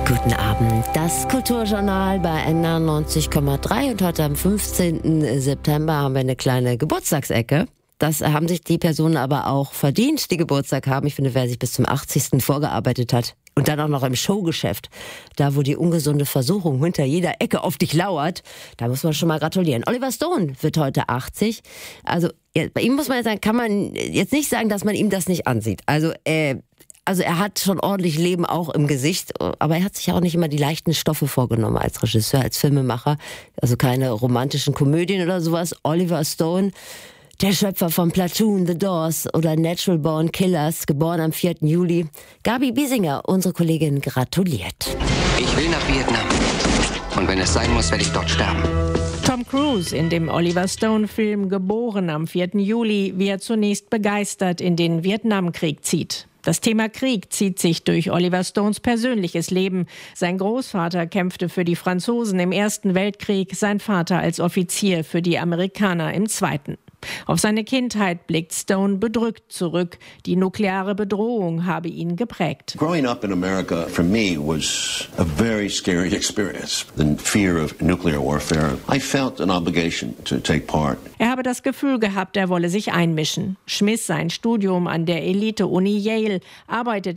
Guten Abend, das Kulturjournal bei NDR 90,3 und heute am 15. September haben wir eine kleine Geburtstagsecke. Das haben sich die Personen aber auch verdient, die Geburtstag haben. Ich finde, wer sich bis zum 80. vorgearbeitet hat und dann auch noch im Showgeschäft, da wo die ungesunde Versuchung hinter jeder Ecke auf dich lauert, da muss man schon mal gratulieren. Oliver Stone wird heute 80. Also bei ihm muss man jetzt sagen, kann man jetzt nicht sagen, dass man ihm das nicht ansieht. Also er hat schon ordentlich Leben auch im Gesicht, aber er hat sich auch nicht immer die leichten Stoffe vorgenommen als Regisseur, als Filmemacher. Also keine romantischen Komödien oder sowas. Oliver Stone, der Schöpfer von Platoon, The Doors oder Natural Born Killers, geboren am 4. Juli. Gabi Biesinger, unsere Kollegin, gratuliert. Ich will nach Vietnam. Und wenn es sein muss, werde ich dort sterben. Tom Cruise in dem Oliver Stone-Film Geboren am 4. Juli, wie er zunächst begeistert in den Vietnamkrieg zieht. Das Thema Krieg zieht sich durch Oliver Stones persönliches Leben. Sein Großvater kämpfte für die Franzosen im Ersten Weltkrieg, sein Vater als Offizier für die Amerikaner im Zweiten. Auf seine Kindheit blickt Stone bedrückt zurück. Die nukleare Bedrohung habe ihn geprägt. Growing up in America for me was a very scary experience. The fear of nuclear warfare. I felt an obligation to take part. Er habe das Gefühl gehabt, er wolle sich einmischen. Schmiss sein Studium an der Elite-Uni Yale, arbeitete